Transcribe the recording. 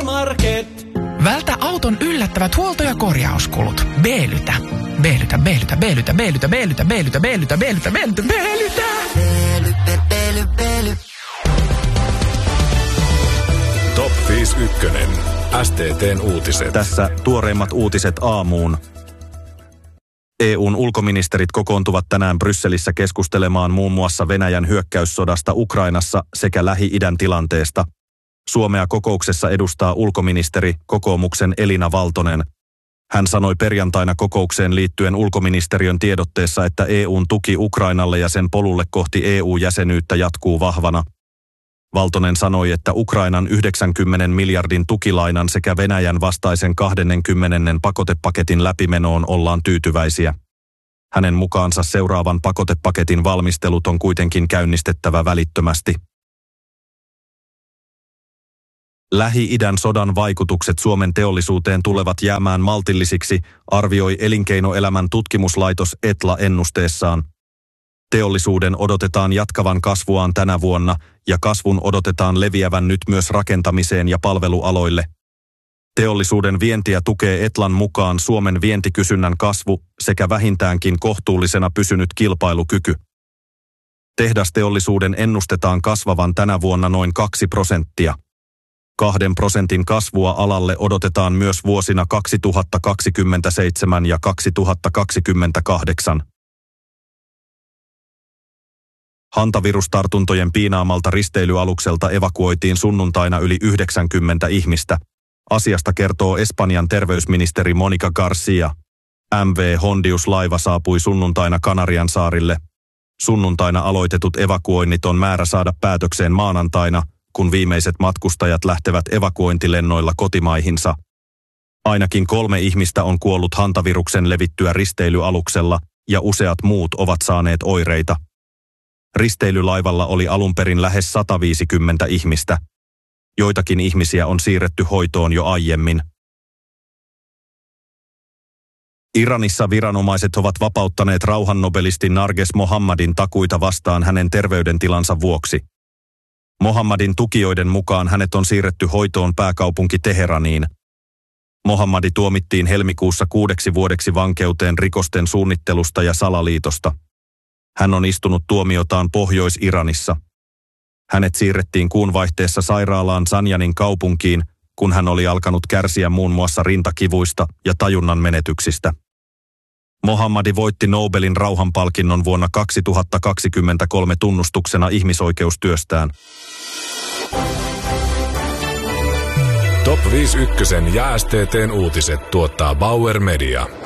Automarket. Vältä auton yllättävät huolto- ja korjauskulut. Beelytä. Top 51. STT:n uutiset. Tässä tuoreimmat uutiset aamuun. EU:n ulkoministerit kokoontuvat tänään Brysselissä keskustelemaan muun muassa Venäjän hyökkäyssodasta Ukrainassa sekä Lähi-idän tilanteesta. Suomea kokouksessa edustaa ulkoministeri kokoomuksen Elina Valtonen. Hän sanoi perjantaina kokoukseen liittyen ulkoministeriön tiedotteessa, että EU:n tuki Ukrainalle ja sen polulle kohti EU-jäsenyyttä jatkuu vahvana. Valtonen sanoi, että Ukrainan 90 miljardin tukilainan sekä Venäjän vastaisen 20. pakotepaketin läpimenoon ollaan tyytyväisiä. Hänen mukaansa seuraavan pakotepaketin valmistelut on kuitenkin käynnistettävä välittömästi. Lähi-idän sodan vaikutukset Suomen teollisuuteen tulevat jäämään maltillisiksi, arvioi elinkeinoelämän tutkimuslaitos Etla ennusteessaan. Teollisuuden odotetaan jatkavan kasvuaan tänä vuonna ja kasvun odotetaan leviävän nyt myös rakentamiseen ja palvelualoille. Teollisuuden vientiä tukee Etlan mukaan Suomen vientikysynnän kasvu sekä vähintäänkin kohtuullisena pysynyt kilpailukyky. Tehdasteollisuuden ennustetaan kasvavan tänä vuonna noin 2%. 2% kasvua alalle odotetaan myös vuosina 2027 ja 2028. Hantavirustartuntojen piinaamalta risteilyalukselta evakuoitiin sunnuntaina yli 90 ihmistä. Asiasta kertoo Espanjan terveysministeri Mónica García. MV Hondius-laiva saapui sunnuntaina Kanariansaarille. Sunnuntaina aloitetut evakuoinnit on määrä saada päätökseen maanantaina, kun viimeiset matkustajat lähtevät evakuointilennoilla kotimaihinsa. Ainakin 3 ihmistä on kuollut hantaviruksen levittyä risteilyaluksella ja useat muut ovat saaneet oireita. Risteilylaivalla oli alun perin lähes 150 ihmistä. Joitakin ihmisiä on siirretty hoitoon jo aiemmin. Iranissa viranomaiset ovat vapauttaneet rauhannobelistin Narges Mohammadin takuita vastaan hänen terveydentilansa vuoksi. Mohammadin tukijoiden mukaan hänet on siirretty hoitoon pääkaupunki Teheraniin. Mohammadi tuomittiin helmikuussa 6 vuodeksi vankeuteen rikosten suunnittelusta ja salaliitosta. Hän on istunut tuomiotaan Pohjois-Iranissa. Hänet siirrettiin kuun vaihteessa sairaalaan Zanjanin kaupunkiin, kun hän oli alkanut kärsiä muun muassa rintakivuista ja tajunnan menetyksistä. Mohammadi voitti Nobelin rauhanpalkinnon vuonna 2023 tunnustuksena ihmisoikeustyöstään. Top 51 ja STT:n uutiset tuottaa Bauer Media.